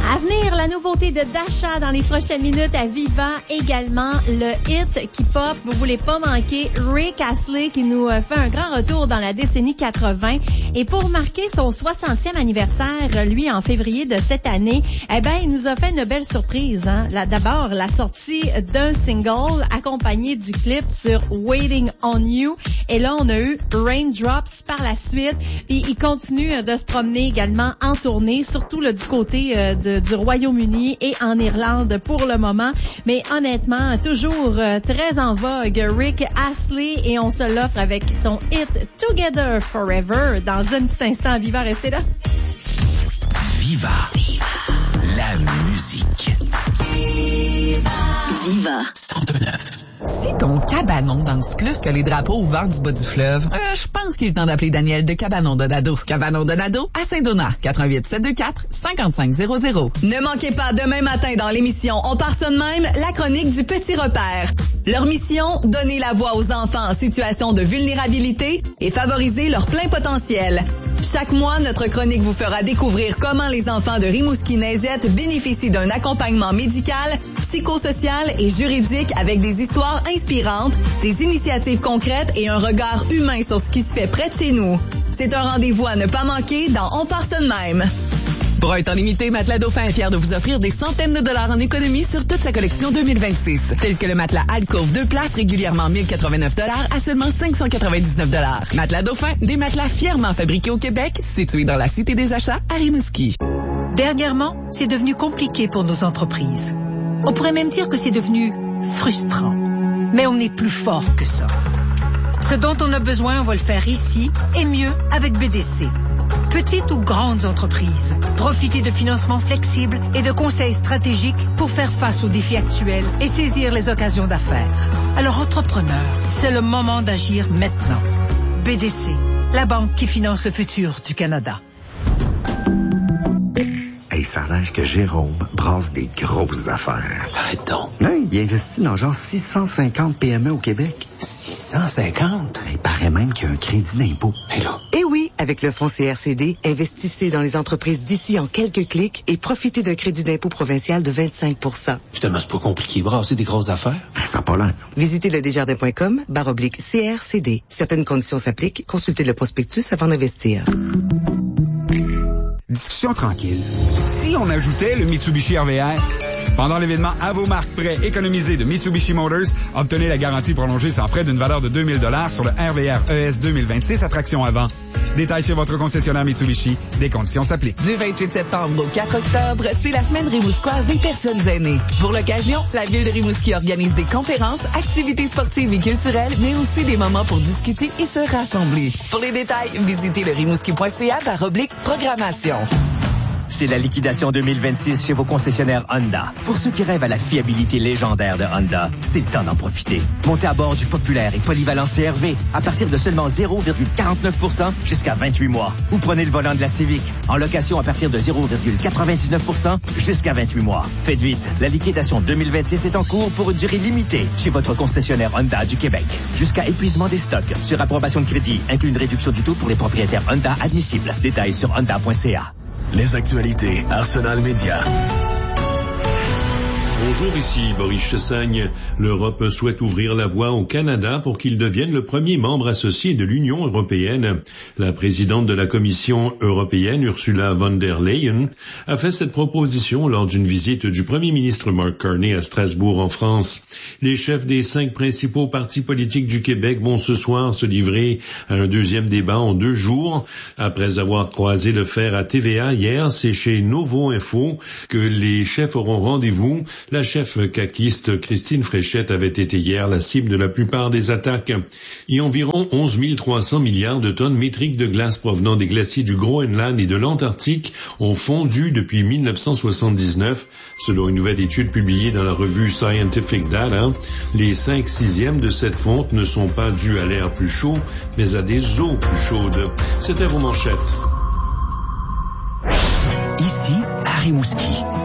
À venir, la nouveauté de Dasha dans les prochaines minutes à Viva. Également, le hit qui pop, vous voulez pas manquer, Rick Astley qui nous fait un grand retour dans la décennie 80. Et pour marquer son 60e anniversaire, lui, en février de cette année, eh ben, il nous a fait une belle surprise, hein. D'abord, la sortie d'un single accompagné du clip sur Waiting on You. Et là, on a eu Raindrops par la suite. Puis il continue de se promener également en tournée, surtout là, du côté du Royaume-Uni et en Irlande pour le moment. Mais honnêtement, toujours très en vogue, Rick Astley, et on se l'offre avec son hit Together Forever dans un petit instant. Viva, restez là. Viva. La musique. Viva. 102.9. Si ton cabanon danse plus que les drapeaux au vent du bas du fleuve, je pense qu'il est temps d'appeler Daniel de Cabanon Donado. Cabanon Donado à Saint-Donat, 88-724-5500. Ne manquez pas demain matin dans l'émission On part ça de même, la chronique du Petit Repère. Leur mission, donner la voix aux enfants en situation de vulnérabilité et favoriser leur plein potentiel. Chaque mois, notre chronique vous fera découvrir comment les enfants de Rimouski-Neigette bénéficient d'un accompagnement médical, psychosocial et juridique avec des histoires inspirantes, des initiatives concrètes et un regard humain sur ce qui se fait près de chez nous. C'est un rendez-vous à ne pas manquer dans On part ça de même. Pour un temps limité, Matelas Dauphin est fier de vous offrir des centaines de dollars en économie sur toute sa collection 2026. Tel que le matelas Alcove 2 places régulièrement 1089 $ à seulement 599 $. Matelas Dauphin, des matelas fièrement fabriqués au Québec, situés dans la Cité des Achats à Rimouski. Dernièrement, c'est devenu compliqué pour nos entreprises. On pourrait même dire que c'est devenu frustrant. Mais on est plus fort que ça. Ce dont on a besoin, on va le faire ici et mieux avec BDC. Petites ou grandes entreprises, profitez de financements flexibles et de conseils stratégiques pour faire face aux défis actuels et saisir les occasions d'affaires. Alors entrepreneurs, c'est le moment d'agir maintenant. BDC, la banque qui finance le futur du Canada. Hey, ça a l'air que Jérôme brasse des grosses affaires. Arrête donc. Oui, il investit dans genre 650 PME au Québec. 650? Il paraît même qu'il y a un crédit d'impôt. Et là? Eh oui, avec le fonds CRCD, investissez dans les entreprises d'ici en quelques clics et profitez d'un crédit d'impôt provincial de 25 %. Finalement, c'est pas compliqué. Brasser des grosses affaires. Ça n'a pas l'air. Visitez le desjardins.com/CRCD. Certaines conditions s'appliquent. Consultez le prospectus avant d'investir. Discussion tranquille. Si on ajoutait le Mitsubishi RVR? Pendant l'événement À vos marques prêts économisés de Mitsubishi Motors, obtenez la garantie prolongée sans frais d'une valeur de 2000 $ sur le RVR ES 2026 à traction avant. Détail chez votre concessionnaire Mitsubishi. Des conditions s'appliquent. Du 28 septembre au 4 octobre, c'est la semaine rimouskoise des personnes aînées. Pour l'occasion, la ville de Rimouski organise des conférences, activités sportives et culturelles, mais aussi des moments pour discuter et se rassembler. Pour les détails, visitez le rimouski.ca/programmation. C'est la liquidation 2026 chez vos concessionnaires Honda. Pour ceux qui rêvent à la fiabilité légendaire de Honda, c'est le temps d'en profiter. Montez à bord du populaire et polyvalent CR-V à partir de seulement 0,49% jusqu'à 28 mois. Ou prenez le volant de la Civic en location à partir de 0,99% jusqu'à 28 mois. Faites vite, la liquidation 2026 est en cours pour une durée limitée chez votre concessionnaire Honda du Québec. Jusqu'à épuisement des stocks. Sur approbation de crédit, inclut une réduction du taux pour les propriétaires Honda admissibles. Détails sur honda.ca. Les actualités Arsenal Média. Bonjour, ici Boris Chassagne. L'Europe souhaite ouvrir la voie au Canada pour qu'il devienne le premier membre associé de l'Union européenne. La présidente de la Commission européenne, Ursula von der Leyen, a fait cette proposition lors d'une visite du premier ministre Mark Carney à Strasbourg, en France. Les chefs des 5 principaux partis politiques du Québec vont ce soir se livrer à un deuxième débat en 2 jours. Après avoir croisé le fer à TVA hier, c'est chez Novo Info que les chefs auront rendez-vous. La chef caquiste Christine Fréchette avait été hier la cible de la plupart des attaques. Et environ 11 300 milliards de tonnes métriques de glace provenant des glaciers du Groenland et de l'Antarctique ont fondu depuis 1979, selon une nouvelle étude publiée dans la revue Scientific Data. Les 5/6 de cette fonte ne sont pas dus à l'air plus chaud, mais à des eaux plus chaudes. C'était vos manchettes. Ici, à Rimouski.